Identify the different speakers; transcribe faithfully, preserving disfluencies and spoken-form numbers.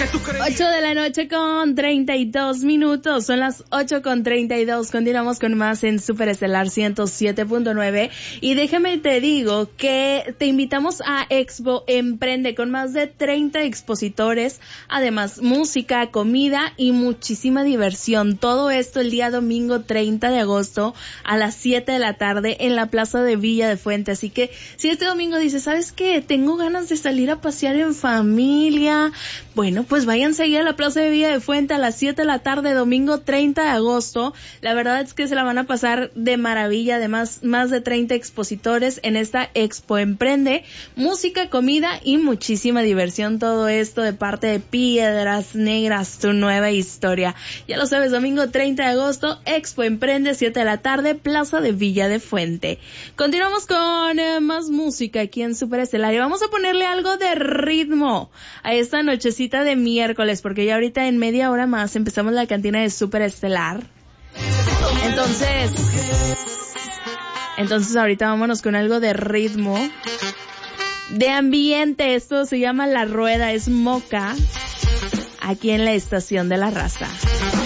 Speaker 1: que tú creías.
Speaker 2: ocho de la noche con treinta y dos minutos. Son las ocho con treinta y dos. Continuamos con más en Super Estelar ciento siete punto nueve. Y déjame te digo que te invitamos a Expo Emprende con más de treinta expositores. Además, música, comida y muchísima diversión. Todo esto el día domingo treinta de agosto a las siete de la tarde en la Plaza de Villa de Fuente. Así que si este domingo dices, ¿sabes qué? Tengo ganas de salir a pasear en familia. Bueno, pues váyanse ahí a la Plaza de Villa de Fuente a las siete de la tarde, domingo treinta de agosto. La verdad es que se la van a pasar de maravilla. Además, más de treinta expositores en esta Expo Emprende. Música, comida y muchísima diversión. Todo esto de parte de Piedras Negras, tu nueva historia. Ya lo sabes, domingo treinta de agosto, Expo Emprende, siete de la tarde, Plaza de Villa de Fuente. Continuamos con eh, más música aquí en Super Estelar. Y vamos a ponerle algo de ritmo a esta nochecita de miércoles, porque ya ahorita en media hora más empezamos la cantina de Super Estelar. Entonces, entonces ahorita vámonos con algo de ritmo, de ambiente. Esto se llama La Rueda, es Moca, aquí en la Estación de la Raza.